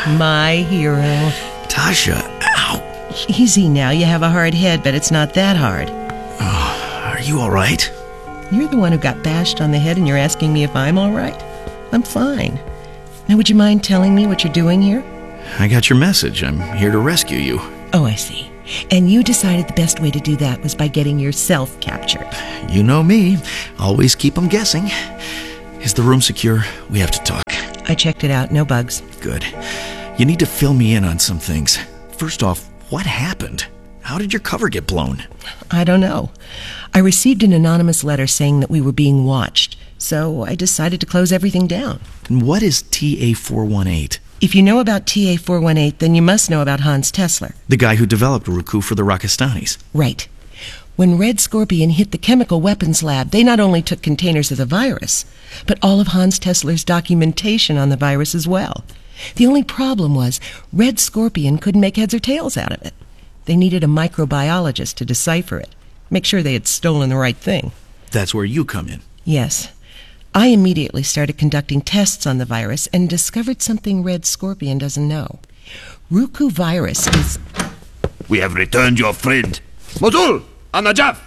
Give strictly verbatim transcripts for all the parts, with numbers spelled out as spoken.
My hero. Tasha, ow. Easy now. You have a hard head, but it's not that hard. Oh, are you all right? You're the one who got bashed on the head, and you're asking me if I'm all right? I'm fine. Now, would you mind telling me what you're doing here? I got your message. I'm here to rescue you. Oh, I see. And you decided the best way to do that was by getting yourself captured. You know me. Always keep them guessing. Is the room secure? We have to talk. I checked it out. No bugs. Good. You need to fill me in on some things. First off, what happened? How did your cover get blown? I don't know. I received an anonymous letter saying that we were being watched, so I decided to close everything down. And what is T A four one eight? If you know about T A four one eight, then you must know about Hans Tesler. The guy who developed Roku for the Rakistanis. Right. When Red Scorpion hit the chemical weapons lab, they not only took containers of the virus, but all of Hans Tesler's documentation on the virus as well. The only problem was Red Scorpion couldn't make heads or tails out of it. They needed a microbiologist to decipher it, make sure they had stolen the right thing. That's where you come in. Yes. I immediately started conducting tests on the virus and discovered something Red Scorpion doesn't know. Roku virus is... We have returned your friend. Modul! On the job!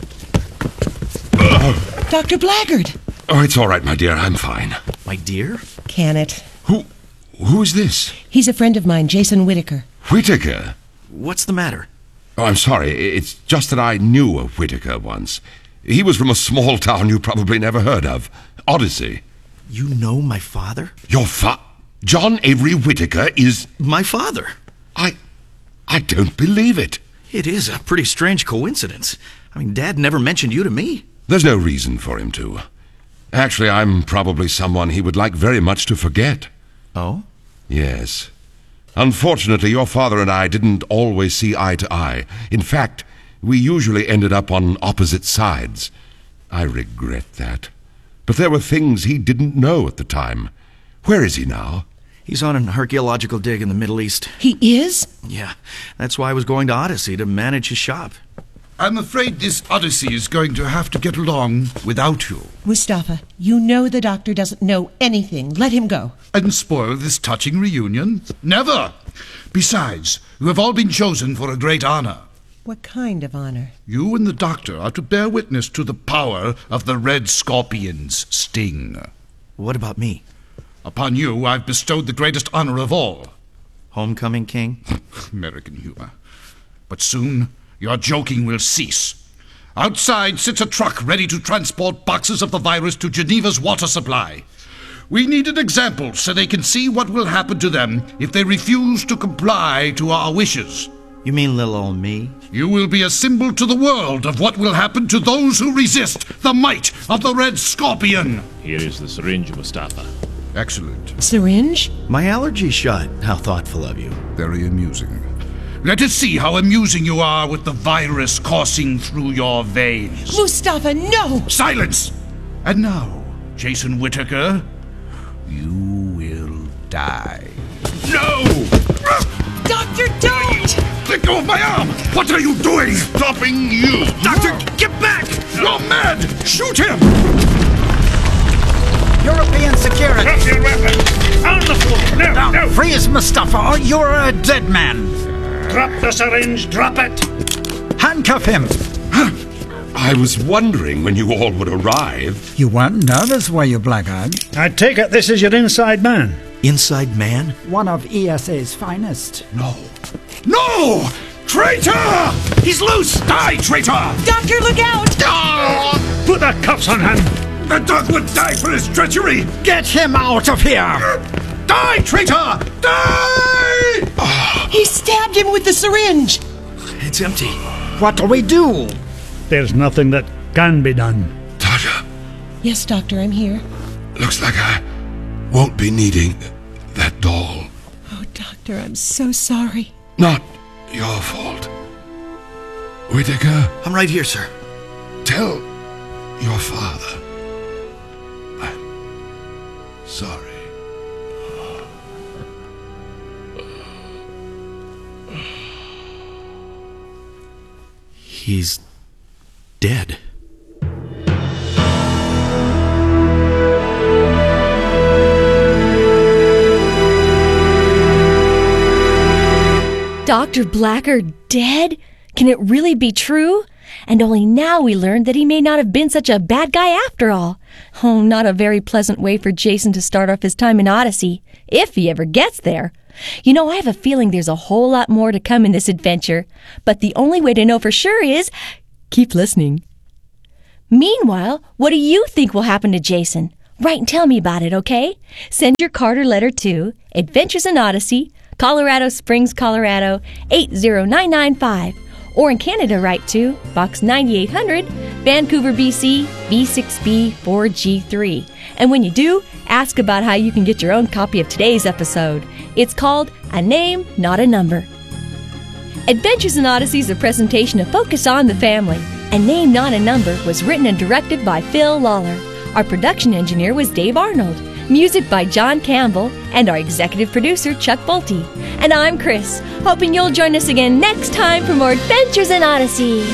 Doctor Blackguard! Oh, it's all right, my dear. I'm fine. My dear? Can it? Who... who is this? He's a friend of mine, Jason Whitaker. Whitaker? What's the matter? Oh, I'm sorry. It's just that I knew a Whitaker once. He was from a small town you probably never heard of. Odyssey. You know my father? Your fa... John Avery Whitaker is... My father. I... I don't believe it. It is a pretty strange coincidence. I mean, Dad never mentioned you to me. There's no reason for him to. Actually, I'm probably someone he would like very much to forget. Oh? Yes. Unfortunately, your father and I didn't always see eye to eye. In fact, we usually ended up on opposite sides. I regret that. But there were things he didn't know at the time. Where is he now? He's on an archaeological dig in the Middle East. He is? Yeah, that's why I was going to Odyssey to manage his shop. I'm afraid this Odyssey is going to have to get along without you. Mustafa, you know the doctor doesn't know anything. Let him go. And spoil this touching reunion? Never! Besides, you have all been chosen for a great honor. What kind of honor? You and the doctor are to bear witness to the power of the Red Scorpion's sting. What about me? Upon you, I've bestowed the greatest honor of all. Homecoming king? American humor. But soon, your joking will cease. Outside sits a truck ready to transport boxes of the virus to Geneva's water supply. We need an example so they can see what will happen to them if they refuse to comply to our wishes. You mean little old me? You will be a symbol to the world of what will happen to those who resist the might of the Red Scorpion. Here is the syringe, Mustafa. Excellent. Syringe? My allergy shot. How thoughtful of you. Very amusing. Let us see how amusing you are with the virus coursing through your veins. Mustafa, no! Silence! And now, Jason Whitaker, you will die. No! Doctor, don't! Let go of my arm! What are you doing? Stopping you! Doctor, get back! You're mad! Shoot him! European security! Drop your weapon! On the floor! No, Now, no! freeze Mustafa or you're a dead man! Drop the syringe! Drop it! Handcuff him! I was wondering when you all would arrive. You weren't nervous, were you, Blackguard? I take it this is your inside man. Inside man? One of E S A's finest. No! No! Traitor! He's loose! Die, traitor! Doctor, look out! Put the cuffs on him! The dog would die for his treachery! Get him out of here! Die, traitor! Die! He stabbed him with the syringe! It's empty. What do we do? There's nothing that can be done. Tasha, Yes, Doctor, I'm here. looks like I won't be needing that doll. Oh, Doctor, I'm so sorry. Not your fault. Whitaker, I'm right here, sir. tell your father I'm sorry. He's dead. Doctor Blacker dead? Can it really be true? And only now we learned that he may not have been such a bad guy after all. Oh, not a very pleasant way for Jason to start off his time in Odyssey, if he ever gets there. You know, I have a feeling there's a whole lot more to come in this adventure, but the only way to know for sure is keep listening. Meanwhile, what do you think will happen to Jason? Write and tell me about it, okay? Send your card or letter to Adventures in Odyssey, Colorado Springs, Colorado, eight zero nine nine five. Or in Canada, write to Box ninety-eight hundred, Vancouver, B C, B six B four G three. And when you do, ask about how you can get your own copy of today's episode. It's called A Name, Not a Number. Adventures in Odyssey is a presentation of Focus on the Family. A Name, Not a Number was written and directed by Phil Lawler. Our production engineer was Dave Arnold. Music by John Campbell, and our executive producer, Chuck Bolte. And I'm Chris, hoping you'll join us again next time for more Adventures in Odyssey.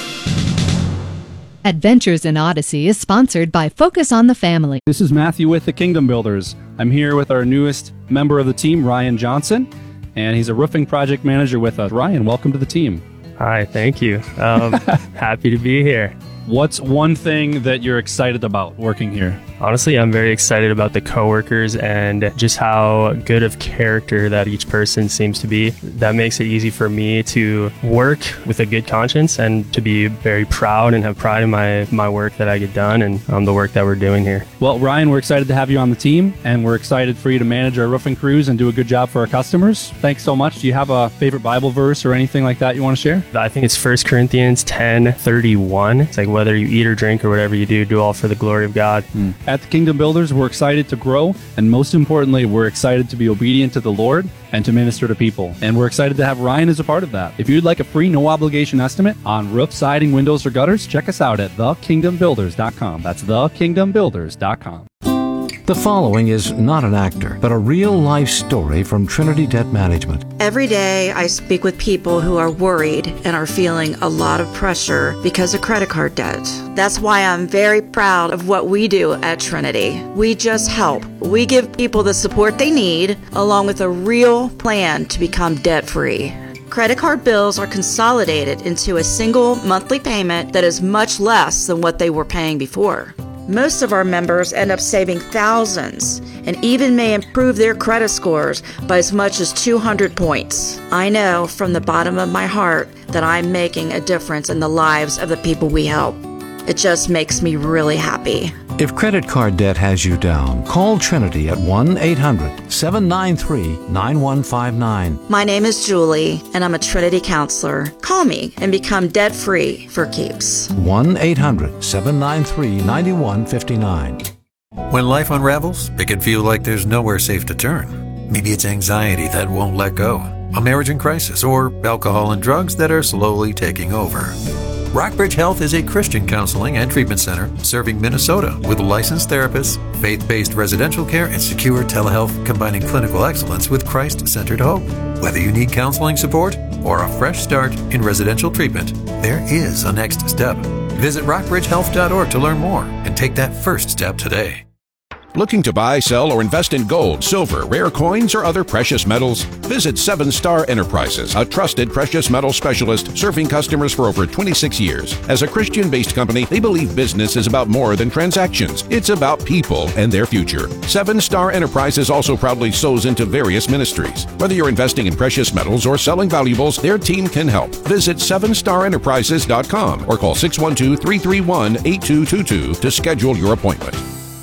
Adventures in Odyssey is sponsored by Focus on the Family. This is Matthew with the Kingdom Builders. I'm here with our newest member of the team, Ryan Johnson, and he's a roofing project manager with us. Ryan, welcome to the team. Hi, thank you. Um, happy to be here. What's one thing that you're excited about working here? Honestly, I'm very excited about the coworkers and just how good of character that each person seems to be. That makes it easy for me to work with a good conscience and to be very proud and have pride in my, my work that I get done and um, the work that we're doing here. Well, Ryan, we're excited to have you on the team, and we're excited for you to manage our roofing crews and do a good job for our customers. Thanks so much. Do you have a favorite Bible verse or anything like that you want to share? I think it's First Corinthians ten thirty-one. It's like, whether you eat or drink or whatever you do, do all for the glory of God. Mm. At the Kingdom Builders, we're excited to grow, and most importantly, we're excited to be obedient to the Lord and to minister to people. And we're excited to have Ryan as a part of that. If you'd like a free, no obligation estimate on roof, siding, windows, or gutters, check us out at the kingdom builders dot com. That's the kingdom builders dot com. The following is not an actor, but a real-life story from Trinity Debt Management. Every day I speak with people who are worried and are feeling a lot of pressure because of credit card debt. That's why I'm very proud of what we do at Trinity. We just help. We give people the support they need, along with a real plan to become debt-free. Credit card bills are consolidated into a single monthly payment that is much less than what they were paying before. Most of our members end up saving thousands and even may improve their credit scores by as much as two hundred points. I know from the bottom of my heart that I'm making a difference in the lives of the people we help. It just makes me really happy. If credit card debt has you down, call Trinity at one eight hundred seven nine three nine one five nine. My name is Julie, and I'm a Trinity counselor. Call me and become debt-free for keeps. one eight hundred seven nine three nine one five nine. When life unravels, it can feel like there's nowhere safe to turn. Maybe it's anxiety that won't let go, a marriage in crisis, or alcohol and drugs that are slowly taking over. Rockbridge Health is a Christian counseling and treatment center serving Minnesota with licensed therapists, faith-based residential care, and secure telehealth, combining clinical excellence with Christ-centered hope. Whether you need counseling support or a fresh start in residential treatment, there is a next step. Visit rockbridge health dot org to learn more and take that first step today. Looking to buy, sell, or invest in gold, silver, rare coins, or other precious metals? Visit Seven Star Enterprises, a trusted precious metal specialist serving customers for over twenty-six years. As a Christian-based company, they believe business is about more than transactions. It's about people and their future. Seven Star Enterprises also proudly sows into various ministries. Whether you're investing in precious metals or selling valuables, their team can help. Visit seven star enterprises dot com or call six one two, three three one, eight two two two to schedule your appointment.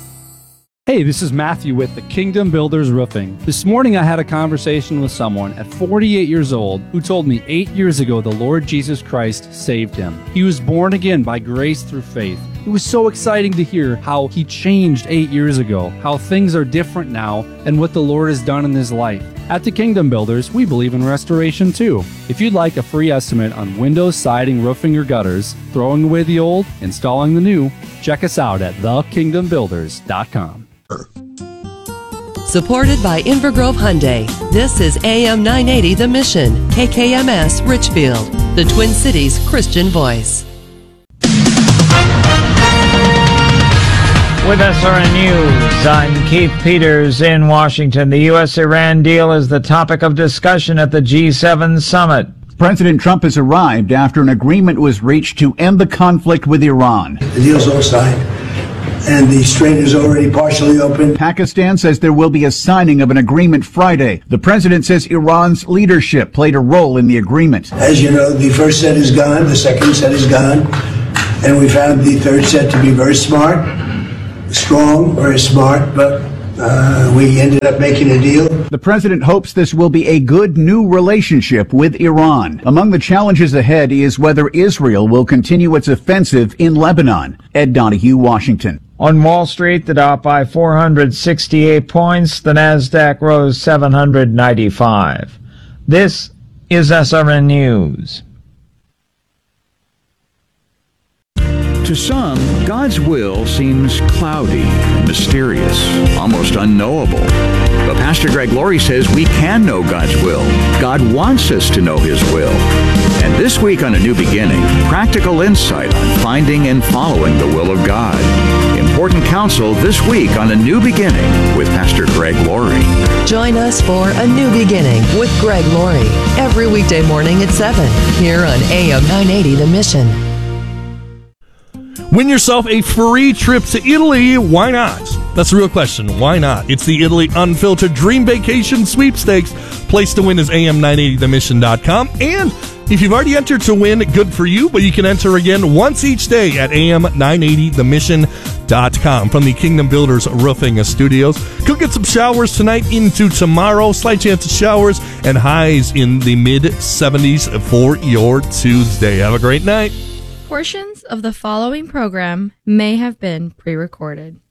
Hey, this is Matthew with the Kingdom Builders Roofing. This morning I had a conversation with someone at forty-eight years old who told me eight years ago the Lord Jesus Christ saved him. He was born again by grace through faith. It was so exciting to hear how he changed eight years ago, how things are different now, and what the Lord has done in his life. At the Kingdom Builders, we believe in restoration too. If you'd like a free estimate on windows, siding, roofing, or gutters, throwing away the old, installing the new, check us out at the kingdom builders dot com. Supported by Invergrove Hyundai. This is A M nine eighty The Mission, K K M S Richfield, the Twin Cities Christian voice. With S R N News, I'm Keith Peters in Washington. The U S Iran deal is the topic of discussion at the G seven summit. President Trump has arrived after an agreement was reached to end the conflict with Iran. The deal's all signed, and the strait is already partially open. Pakistan says there will be a signing of an agreement Friday. The president says Iran's leadership played a role in the agreement. As you know, the first set is gone, the second set is gone, and we found the third set to be very smart. Strong, very smart, but uh, we ended up making a deal. The president hopes this will be a good new relationship with Iran. Among the challenges ahead is whether Israel will continue its offensive in Lebanon. Ed Donahue, Washington. On Wall Street, the Dow by four hundred sixty-eight points, the Nasdaq rose seven hundred ninety-five. This is S R N News. To some, God's will seems cloudy, mysterious, almost unknowable. But Pastor Greg Laurie says we can know God's will. God wants us to know His will. And this week on A New Beginning, practical insight on finding and following the will of God. Important counsel this week on A New Beginning with Pastor Greg Laurie. Join us for A New Beginning with Greg Laurie every weekday morning at seven here on A M nine eighty The Mission. Win yourself a free trip to Italy. Why not? That's the real question. Why not? It's the Italy Unfiltered Dream Vacation Sweepstakes. Place to win is A M nine eighty the mission dot com. And if you've already entered to win, good for you, but you can enter again once each day at A M nine eighty the mission dot com from the Kingdom Builders Roofing Studios. Go get some showers tonight into tomorrow. Slight chance of showers and highs in the mid seventies for your Tuesday. Have a great night. Portions of the following program may have been pre-recorded.